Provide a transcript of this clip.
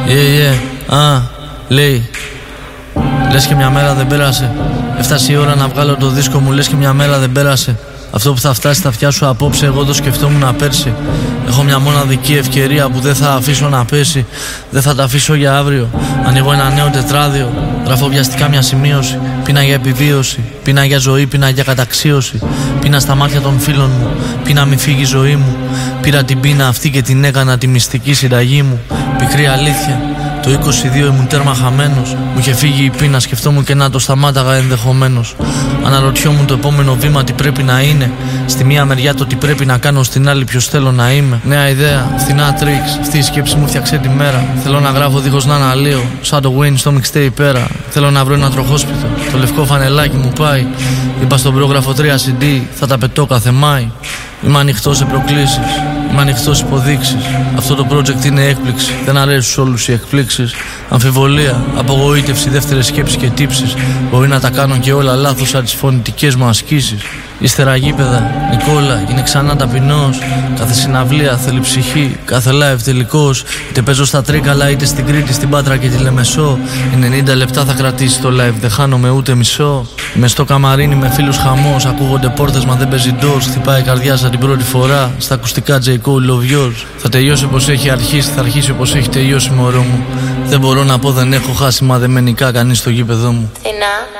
Λέει, λες και μια μέρα δεν πέρασε. Έφτασε η ώρα να βγάλω το δίσκο μου, λες και μια μέρα δεν πέρασε. Αυτό που θα φτάσει στα αυτιά σου απόψε, εγώ το σκεφτόμουν πέρσι. Έχω μια μοναδική ευκαιρία που δεν θα αφήσω να πέσει. Δεν θα τα αφήσω για αύριο. Ανοίγω ένα νέο τετράδιο. Γράφω βιαστικά μια σημείωση. Πείνα για επιβίωση. Πείνα για ζωή, πείνα για καταξίωση. Πείνα στα μάτια των φίλων μου. Πείνα μη φύγει η ζωή μου. Πήρα την πείνα αυτή και την έκανα τη μυστική συνταγή μου. Πικρή αλήθεια. Το 22 ήμουν τέρμα χαμένος. Μου είχε φύγει η πείνα, σκεφτόμουν και να το σταμάταγα ενδεχομένως. Αναρωτιόμουν το επόμενο βήμα τι πρέπει να είναι. Στη μία μεριά το τι πρέπει να κάνω, στην άλλη ποιος θέλω να είμαι. Νέα ιδέα, φθηνά τρίξ. Αυτή η σκέψη μου φτιάξε τη μέρα. Θέλω να γράφω δίχως να αναλύω. Σαν το Wayne στο mixtape πέρα. Θέλω να βρω ένα τροχόσπιτο. Το λευκό φανελάκι μου πάει. Είπα στον πρόγραφο 3 CD, θα τα πετώ κάθε Μάη. Είμαι ανοιχτός σε προκλήσεις. Είμαι ανοιχτός σε υποδείξεις. Αυτό το project είναι έκπληξη. Δεν αρέσουν σε όλους οι εκπλήξεις. Αμφιβολία, απογοήτευση, δεύτερες σκέψεις και τύψεις. Μπορεί να τα κάνω και όλα λάθος σαν τις φωνητικές μου ασκήσεις. Ύστερα γήπεδα, Νικόλα, είναι ξανά ταπεινός. Κάθε συναυλία θέλει ψυχή, κάθε live τελικός. Είτε παίζω στα Τρίκαλα, είτε στην Κρήτη, στην Πάτρα και τη Λεμεσό. 90 λεπτά θα κρατήσει το live, δεν χάνομαι ούτε μισό. Είμαι στο καμαρίνι με φίλους χαμός. Ακούγονται πόρτες, μα δεν παίζει doors. Χτυπάει η καρδιά σαν την πρώτη φορά. Στα ακουστικά J. Cole, love yours. Θα τελειώσει όπως έχει αρχίσει, θα αρχίσει όπως έχει τελειώσει, μωρό μου. Δεν μπορώ να πω, δεν έχω χάσει μαδεμενικά κανείς στο γήπεδο μου.